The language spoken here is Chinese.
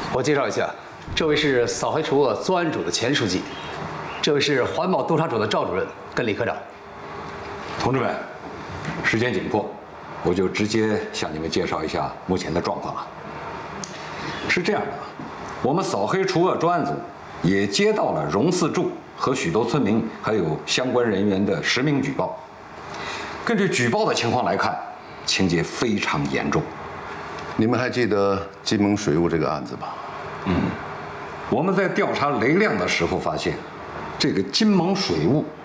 我介绍一下，这位是扫黑除恶专案组的前书记，这位是环保督察组的赵主任跟李科长。 同志们，时间紧迫，我就直接向你们介绍一下目前的状况了。是这样的，我们扫黑除恶专案组也接到了荣四柱和许多村民还有相关人员的实名举报。根据举报的情况来看，情节非常严重。 你们还记得金盟水务这个案子吧？ 我们在调查雷亮的时候发现，这个金盟水务